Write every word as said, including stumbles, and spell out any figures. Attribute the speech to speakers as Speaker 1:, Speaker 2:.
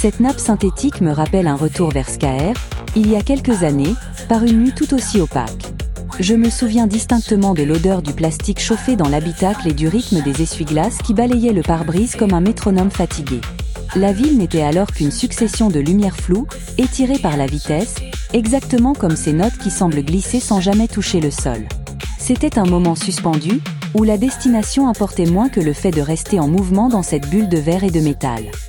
Speaker 1: Cette nappe synthétique me rappelle un retour vers Skaer, il y a quelques années, par une nuit tout aussi opaque. Je me souviens distinctement de l'odeur du plastique chauffé dans l'habitacle et du rythme des essuie-glaces qui balayaient le pare-brise comme un métronome fatigué. La ville n'était alors qu'une succession de lumières floues, étirées par la vitesse, exactement comme ces notes qui semblent glisser sans jamais toucher le sol. C'était un moment suspendu, où la destination importait moins que le fait de rester en mouvement dans cette bulle de verre et de métal.